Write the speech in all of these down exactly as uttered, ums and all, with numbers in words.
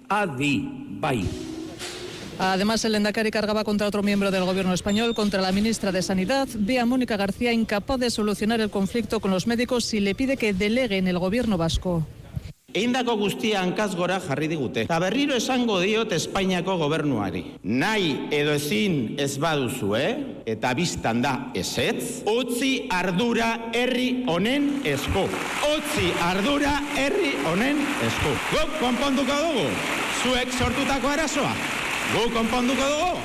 Adi, bai. Además, el lehendakari cargaba contra otro miembro del gobierno español, contra la ministra de Sanidad. Ve a Mónica García incapaz de solucionar el conflicto con los médicos y le pide que delegue en el gobierno vasco. Eindako guztia hankaz gora jarri digute. Ta berriro esango diot Espainiako gobernuari. Nahi edo ezin ez baduzu, eh? Eta biztan da ezetz. Utzi ardura herri honen esku. Utzi ardura herri honen esku. Guk konponduko dugu. Zuek sortutako arazoa. Guk konponduko dugu.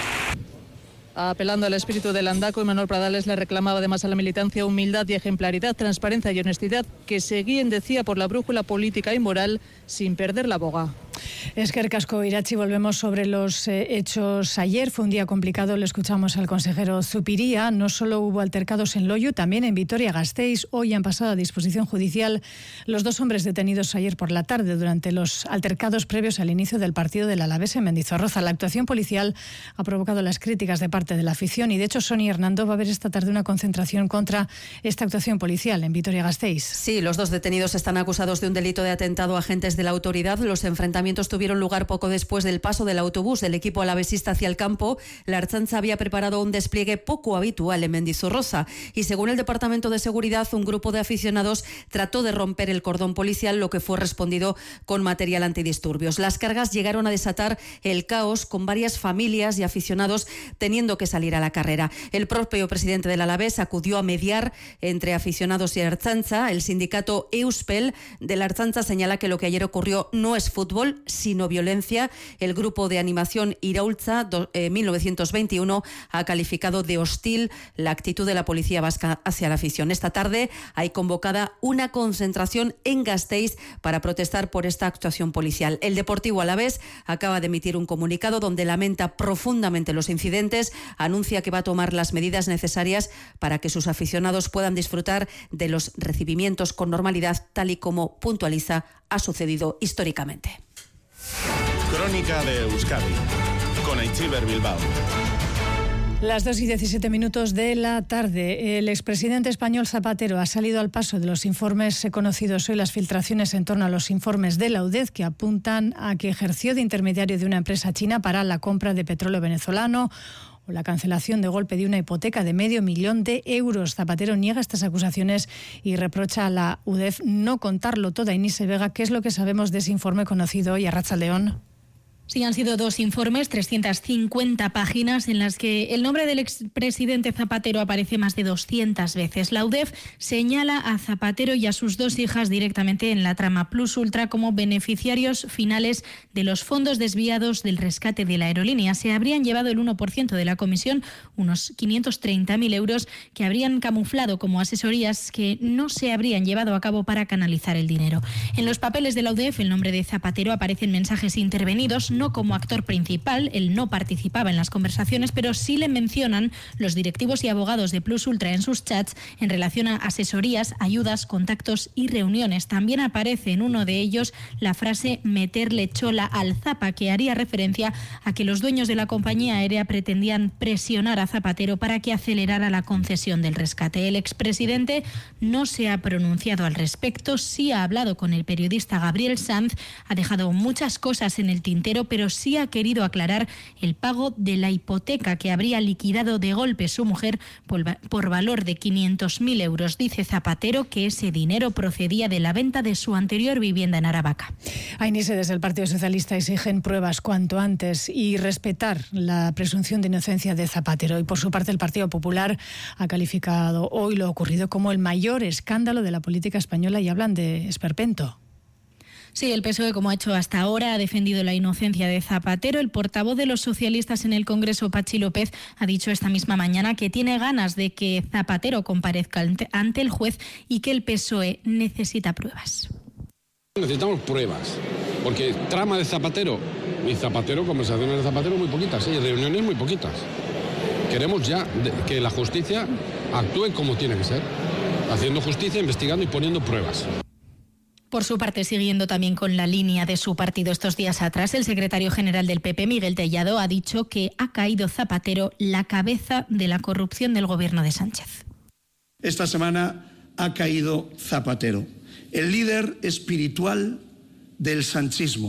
Apelando al espíritu del Andaco, Manuel Pradales le reclamaba además a la militancia humildad y ejemplaridad, transparencia y honestidad, que se guíen, decía, por la brújula política y moral, sin perder la boga. Eskerrik asko, Irachi. Volvemos sobre los eh, hechos ayer. Fue un día complicado, le escuchamos al consejero Zupiria. No solo hubo altercados en Loiu, también en Vitoria-Gasteiz. Hoy han pasado a disposición judicial los dos hombres detenidos ayer por la tarde durante los altercados previos al inicio del partido del Alavés en Mendizorroza. La actuación policial ha provocado las críticas de parte de la afición y, de hecho, Sonia Hernando, va a haber esta tarde una concentración contra esta actuación policial en Vitoria-Gasteiz. Sí, los dos detenidos están acusados de un delito de atentado a agentes de la autoridad. Los enfrentamientos tuvieron lugar poco después del paso del autobús del equipo alavesista hacia el campo. La Ertzaintza había preparado un despliegue poco habitual en Mendizorroza y, según el Departamento de Seguridad, un grupo de aficionados trató de romper el cordón policial, lo que fue respondido con material antidisturbios. Las cargas llegaron a desatar el caos, con varias familias y aficionados teniendo que salir a la carrera. El propio presidente del Alavés acudió a mediar entre aficionados y Ertzaintza. El sindicato Euspel de la Ertzaintza señala que lo que ayer ocurrió no es fútbol, sino violencia. El grupo de animación Iraultza eh, mil novecientos veintiuno ha calificado de hostil la actitud de la policía vasca hacia la afición. Esta tarde hay convocada una concentración en Gasteiz para protestar por esta actuación policial. El Deportivo Alavés acaba de emitir un comunicado donde lamenta profundamente los incidentes, anuncia que va a tomar las medidas necesarias para que sus aficionados puedan disfrutar de los recibimientos con normalidad, tal y como puntualiza ha sucedido históricamente. Crónica de Euskadi, con Aitziber Bilbao. Las dos y diecisiete minutos de la tarde. El expresidente español Zapatero ha salido al paso de los informes conocidos hoy, las filtraciones en torno a los informes de la U D E C, que apuntan a que ejerció de intermediario de una empresa china para la compra de petróleo venezolano o la cancelación de golpe de una hipoteca de medio millón de euros. Zapatero niega estas acusaciones y reprocha a la U D E C no contarlo todo. Inés Vega, ¿qué es lo que sabemos de ese informe conocido hoy a Arratsaldeon? Sí, han sido dos informes, trescientas cincuenta páginas, en las que el nombre del expresidente Zapatero aparece más de doscientas veces. La U D E F señala a Zapatero y a sus dos hijas directamente en la trama Plus Ultra como beneficiarios finales de los fondos desviados del rescate de la aerolínea. Se habrían llevado el uno por ciento de la comisión, unos quinientos treinta mil euros, que habrían camuflado como asesorías que no se habrían llevado a cabo para canalizar el dinero. En los papeles de la U D E F, el nombre de Zapatero aparece en mensajes intervenidos, no como actor principal. Él no participaba en las conversaciones, pero sí le mencionan los directivos y abogados de Plus Ultra en sus chats en relación a asesorías, ayudas, contactos y reuniones. También aparece en uno de ellos la frase meterle chola al Zapa, que haría referencia a que los dueños de la compañía aérea pretendían presionar a Zapatero para que acelerara la concesión del rescate. El expresidente no se ha pronunciado al respecto, sí ha hablado con el periodista Gabriel Sanz, ha dejado muchas cosas en el tintero, pero sí ha querido aclarar el pago de la hipoteca que habría liquidado de golpe su mujer por, por valor de quinientos mil euros. Dice Zapatero que ese dinero procedía de la venta de su anterior vivienda en Aravaca. Ainise, desde el Partido Socialista exigen pruebas cuanto antes y respetar la presunción de inocencia de Zapatero. Y por su parte el Partido Popular ha calificado hoy lo ocurrido como el mayor escándalo de la política española y hablan de esperpento. Sí, el P S O E, como ha hecho hasta ahora, ha defendido la inocencia de Zapatero. El portavoz de los socialistas en el Congreso, Pachi López, ha dicho esta misma mañana que tiene ganas de que Zapatero comparezca ante el juez y que el P S O E necesita pruebas. Necesitamos pruebas, porque trama de Zapatero y Zapatero, conversaciones de Zapatero muy poquitas, y reuniones muy poquitas. Queremos ya que la justicia actúe como tiene que ser, haciendo justicia, investigando y poniendo pruebas. Por su parte, siguiendo también con la línea de su partido estos días atrás, el secretario general del P P, Miguel Tellado, ha dicho que ha caído Zapatero, la cabeza de la corrupción del gobierno de Sánchez. Esta semana ha caído Zapatero, el líder espiritual del sanchismo.